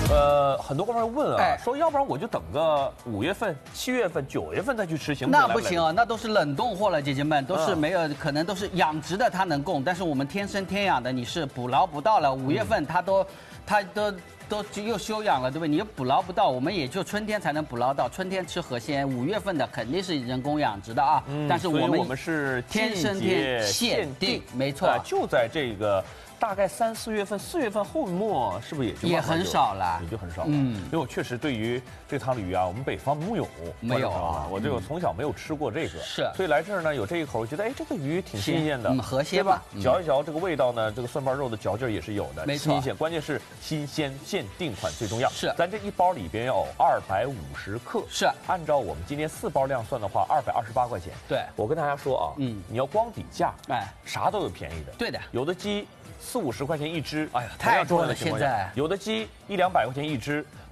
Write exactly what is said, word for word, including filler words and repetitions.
呃，很多观众问啊， 哎说要不然我就等个五月份、七月份、九月份再去吃，行不行？ 那不行啊，那都是冷冻货了，姐姐们，都是嗯没有，可能都是养殖的，它能供，但是我们天生天养的，你是捕捞不到了。五月份它都，它都都又休养了，对不对？你又捕捞不到，我们也就春天才能捕捞到。春天吃河鲜，五月份的肯定是人工养殖的啊。 嗯但是我们所以我们是天生天限定，没错呃，就在这个。大概三四月份，四月份后末是不是也就也慢慢就很少了也就很少了。 嗯因为我确实对于这汤鲤鱼啊，我们北方没有， 没有啊我这个从小没有吃过这个， 是所以来这儿呢有这一口，觉得哎这个鱼挺新鲜的， 嗯河鲜对吧嘛？嗯嚼一嚼这个味道呢，这个蒜瓣肉的嚼劲儿也是有的， 没错新鲜，关键是新鲜限定款最重要。 是咱这一包里边有二百五十克， 是按照我们今天四包量算的话，二百二十八块钱。 对我跟大家说啊， 嗯你要光底价， 哎啥都有便宜的， 对的有的鸡四五十块钱一只， 哎呀同样太多了重要的情况下现在有的鸡一两百块钱一只，